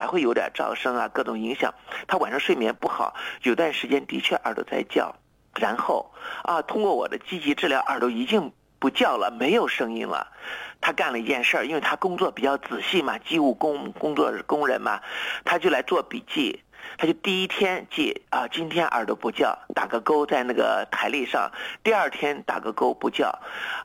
会有点噪声啊，各种影响，他晚上睡眠不好，有段时间的确耳朵在叫，然后通过我的积极治疗，耳朵已经不叫了，没有声音了。他干了一件事儿，因为他工作比较仔细嘛，机务工人嘛，他就来做笔记。他就第一天记今天耳朵不叫，打个勾在那个台历上，第二天打个勾不叫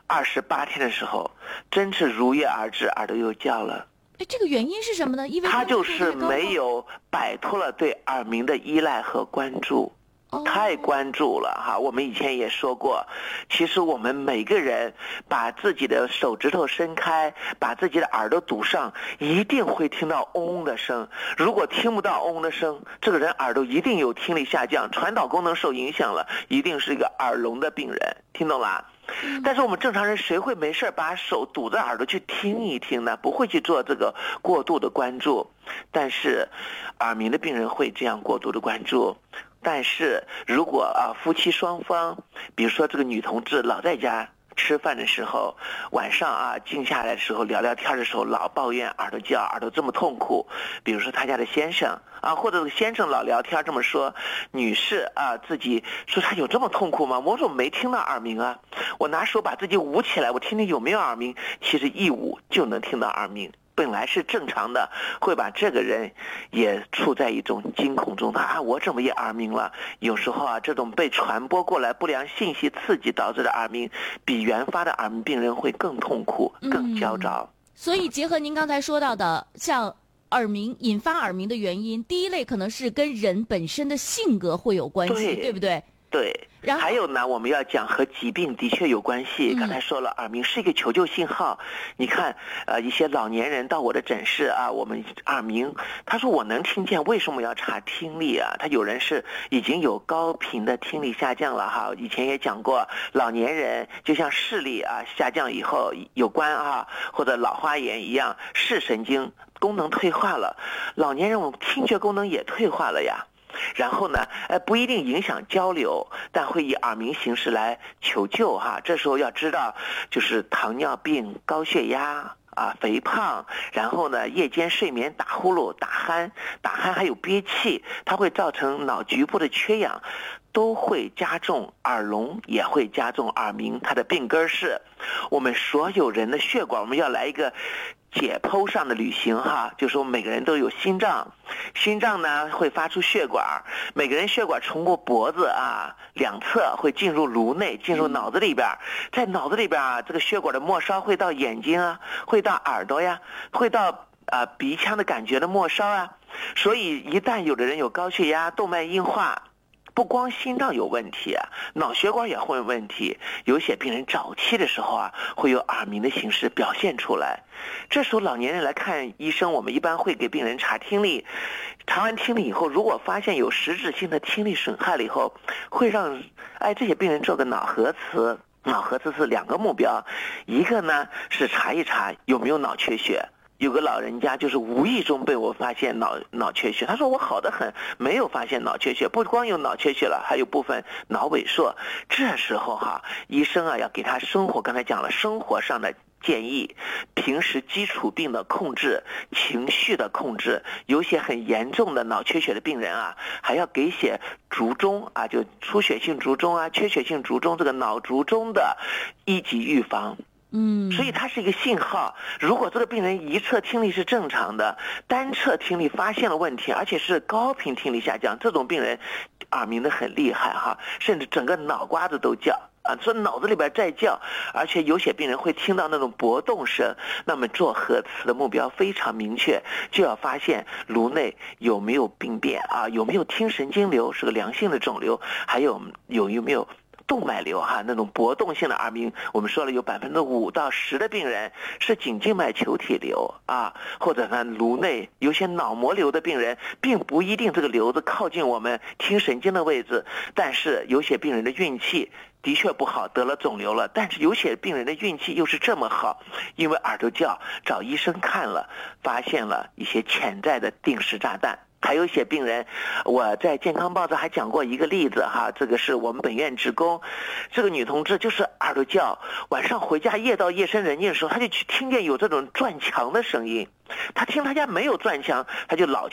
，28天的时候真是如约而至，耳朵又叫了。 这个原因是什么呢？因为他就是没有摆脱了对耳鸣的依赖和关注。太关注了哈，我们以前也说过，其实我们每个人把自己的手指头伸开，把自己的耳朵堵上，一定会听到嗡嗡的声。如果听不到嗡嗡的声，这个人耳朵一定有听力下降，传导功能受影响了，一定是一个耳聋的病人，听懂了？但是我们正常人谁会没事把手堵着耳朵去听一听呢？不会去做这个过度的关注。但是耳鸣的病人会这样过度的关注。但是如果夫妻双方，比如说这个女同志老在家吃饭的时候，晚上静下来的时候聊聊天的时候老抱怨耳朵叫，耳朵这么痛苦，比如说他家的先生或者先生老聊天这么说，女士自己说他有这么痛苦吗？我怎么没听到耳鸣啊？我拿手把自己捂起来，我听听有没有耳鸣，其实一捂就能听到耳鸣。本来是正常的，会把这个人也处在一种惊恐中我怎么也耳鸣了？有时候这种被传播过来不良信息刺激导致的耳鸣，比原发的耳鸣病人会更痛苦，更焦躁。 所以结合您刚才说到的，像耳鸣引发耳鸣的原因，第一类可能是跟人本身的性格会有关系，对不对？ 对，还有呢，我们要讲和疾病的确有关系。刚才说了，耳鸣是一个求救信号。你看，一些老年人到我的诊室我们耳鸣，他说我能听见，为什么要查听力啊？他有人是已经有高频的听力下降了以前也讲过，老年人就像视力下降以后有关或者老花眼一样，视神经功能退化了，老年人我们听觉功能也退化了呀。然后呢，不一定影响交流，但会以耳鸣形式来求救这时候要知道，就是糖尿病、高血压肥胖，然后呢，夜间睡眠打呼噜、打鼾还有憋气，它会造成脑局部的缺氧，都会加重耳聋，也会加重耳鸣。它的病根是我们所有人的血管，我们要来一个解剖上的旅行就说每个人都有心脏，心脏呢会发出血管，每个人血管通过脖子两侧会进入颅内，进入脑子里边，在脑子里边这个血管的末梢会到眼睛会到耳朵呀，会到鼻腔的感觉的末梢所以一旦有的人有高血压、动脉硬化，不光心脏有问题脑血管也会有问题。有些病人早期的时候会有耳鸣的形式表现出来。这时候老年人来看医生，我们一般会给病人查听力，查完听力以后，如果发现有实质性的听力损害了以后，会让这些病人做个脑核磁。脑核磁是2个目标，一个呢是查一查有没有脑缺血。有个老人家就是无意中被我发现脑缺血，他说我好得很，没有发现脑缺血，不光有脑缺血了，还有部分脑萎缩。这时候医生要给他刚才讲了生活上的建议，平时基础病的控制，情绪的控制，有些很严重的脑缺血的病人还要给些卒中就出血性卒中缺血性卒中，这个脑卒中的一级预防。所以它是一个信号。如果这个病人一侧听力是正常的，单侧听力发现了问题，而且是高频听力下降，这种病人耳鸣的很厉害甚至整个脑瓜子都叫所以脑子里边在叫，而且有些病人会听到那种搏动声。那么做核磁的目标非常明确，就要发现颅内有没有病变有没有听神经瘤，是个良性的肿瘤，还有没有动脉瘤那种搏动性的耳鸣。我们说了有5%到10%的病人是颈静脉球体瘤或者呢颅内有些脑膜瘤的病人，并不一定这个瘤子靠近我们听神经的位置，但是有些病人的运气的确不好，得了肿瘤了，但是有些病人的运气又是这么好，因为耳朵叫，找医生看了，发现了一些潜在的定时炸弹。还有一些病人，我在健康报道还讲过一个例子这个是我们本院职工，这个女同志就是耳朵叫，晚上回家夜到夜深人静的时候，她就听见有这种转墙的声音，她听她家没有转墙，她就老